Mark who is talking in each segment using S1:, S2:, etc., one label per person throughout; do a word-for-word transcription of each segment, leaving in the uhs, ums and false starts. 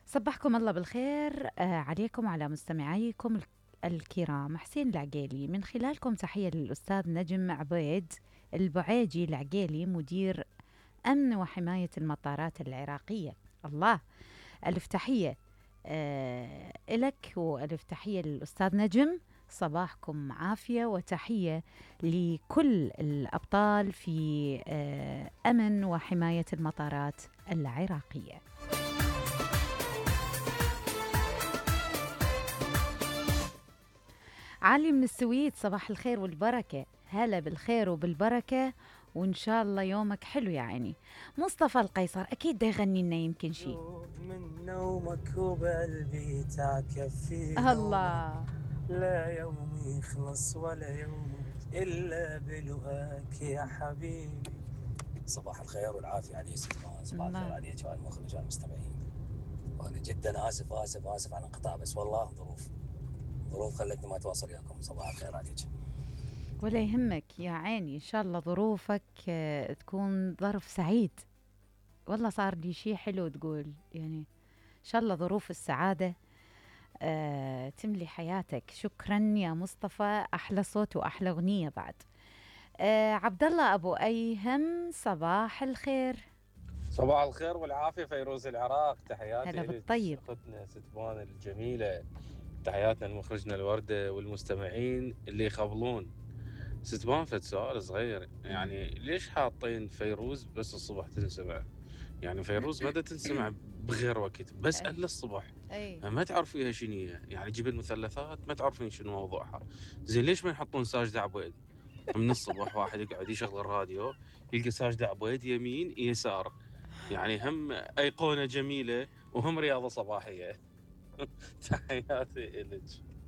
S1: صبحكم الله بالخير آه عليكم على مستمعيكم الك- الكرام. حسين العقيلي من خلالكم تحية للأستاذ نجم عبيد البعيجي العقيلي مدير أمن وحماية المطارات العراقية. الله، ألف تحية آه إلك وألف تحية للأستاذ نجم. صباحكم عافية وتحية لكل الأبطال في آه أمن وحماية المطارات العراقية. علي من السويد، صباح الخير والبركة. هلا بالخير وبالبركة، وإن شاء الله يومك حلو يا عيني. مصطفى القيصر أكيد دا يغني لنا يمكن شيء.
S2: من نومك وبقلبي تعكف في نومك،
S1: الله،
S2: لا يوم يخلص ولا يوم إلا بلقاك يا حبيبي. صباح الخير والعافية على يوسف، صباح الخير
S1: الله.
S2: عليك وعلى المخرج وعلى المستمعين. وأنا جدا آسف آسف آسف على الانقطاع، بس والله ظروف ظروف خلتني ما أتواصل وياكم. صباح الخير عليك.
S1: ولا يهمك يا عيني، إن شاء الله ظروفك آه، تكون ظرف سعيد. والله صار لي شيء حلو تقول يعني. إن شاء الله ظروف السعادة آه، تملي حياتك. شكرا يا مصطفى، أحلى صوت وأحلى أغنية بعد. آه، عبد الله أبو أيهم، صباح الخير.
S3: صباح الخير والعافية فيروز العراق،
S1: هلا
S3: تحياتي لك
S1: بالطيب.
S3: أختنا ستبان الجميلة، تحياتنا لمخرجنا الوردة والمستمعين اللي يخبلون. ستبان فد سؤال صغير،
S1: مم.
S3: يعني ليش حاطين فيروز بس الصبح تنسمع؟ يعني فيروز ما دا تنسمع بغير وقت، بس
S1: أي
S3: الا الصبح.
S1: أي.
S3: ما تعرفيها شنو هي؟ يعني جيب المثلثات ما تعرفين شنو موضوعها. زين ليش ما يحطون ساجدة عبيد من الصبح؟ واحد يقعد يشغل الراديو يلقى ساجدة عبيد يمين يسار، يعني هم أيقونة جميلة وهم رياضة صباحية. تحياتي إلك.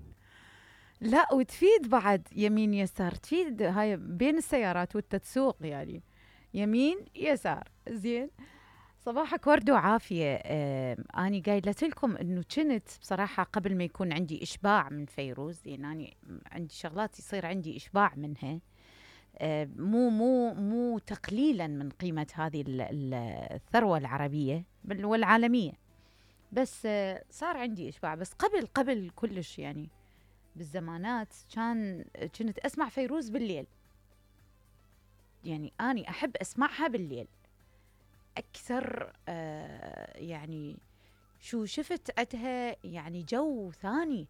S1: لا، وتفيد بعد يمين يسار، تفيد هاي بين السيارات وانت تسوق يعني. يمين يسار زين. صباحك ورد وعافية. آه أنا قايلة لكم إنه كنت بصراحة قبل ما يكون عندي إشباع من فيروز، يعني أنا عندي شغلات يصير عندي إشباع منها. آه مو مو مو تقليلا من قيمة هذه ال- ال- الثروة العربية بل والعالمية، بس آه صار عندي إشباع. بس قبل قبل كلش يعني بالزمانات كان كنت أسمع فيروز بالليل. يعني أني أحب أسمعها بالليل أكثر. آه يعني شو شفت عندها يعني جو ثاني،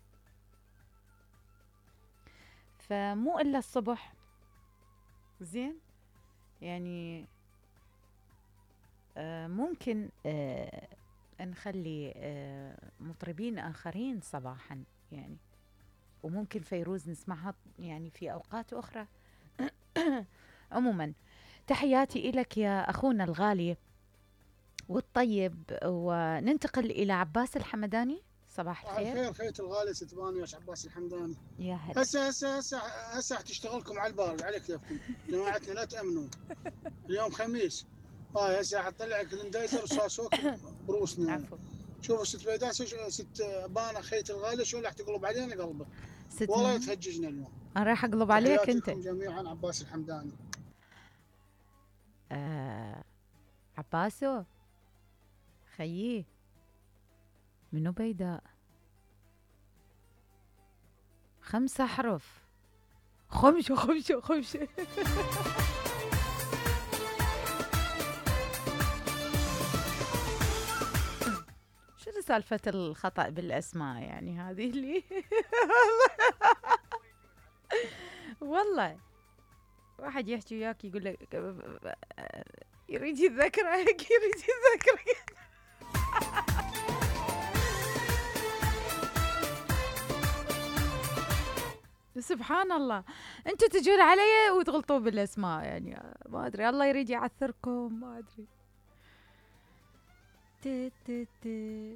S1: فمو إلا الصبح. زين يعني آه ممكن آه نخلي آه مطربين آخرين صباحا يعني، وممكن فيروز نسمعها يعني في أوقات أخرى. عموما تحياتي إلك يا أخونا الغالي والطيب، وننتقل إلى عباس الحمداني. صباح
S4: على
S1: الخير.
S4: الخير خيت الغالي ستباني يا عباس الحمداني.
S1: يا هلا.
S4: هسه هسه هسه هسه حتشتغلكم على البال على كيفكم، جماعتنا لا تامنون. اليوم خميس، هاي هسه حطلع لك الاندايزر وساسوك بروسنا يعني.
S1: عفو.
S4: شوفوا ست بيداس ست بانه خيت الغالي شو راح تقلب علينا قلبه، والله
S1: ستنا،
S4: يتهججنا اليوم.
S1: أنا راح أقلب عليك
S4: تحياتي
S1: أنت.
S4: لكم جميعا، عباس الحمداني.
S1: آه عباسو خيي، منو بيداء؟ خمسة أحرف. خمسة خمسة خمسة. شنو سالفة الخطأ بالأسماء يعني هذه اللي والله واحد يحكي وياك يقول لك يريد يتذكرك يريد يتذكرك. سبحان الله، انتوا تجون علي وتغلطوا بالاسماء يعني. ما ادري، الله يريد يعثركم، ما ادري. تي تي تي.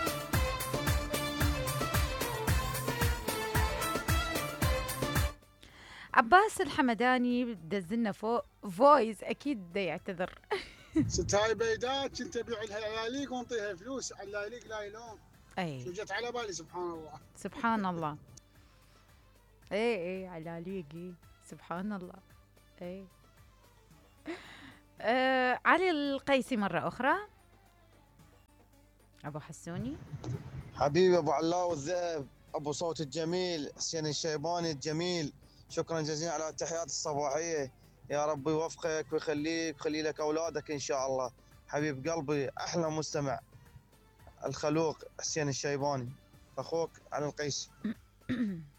S1: عباس الحمداني دزلنا فوق فويس، اكيد دا يعتذر.
S4: ست هاي بيدات كنت ابيع لها لاليق وانطيها فلوس على اللاليق لايلون.
S1: اي
S4: شو جت على بالي سبحان الله.
S1: سبحان الله. اي اي على ليقي سبحان الله. اي آه علي القيسي مرة أخرى. ابو حسوني.
S5: حبيبي ابو علاو الذئب، ابو صوت الجميل حسين الشيباني الجميل، شكرا جزيلا على التحيات الصباحيه. يا رب يوفقك ويخليك ويخلي لك اولادك ان شاء الله. حبيب قلبي احلى مستمع الخلوق حسين الشيباني، اخوك على القيس.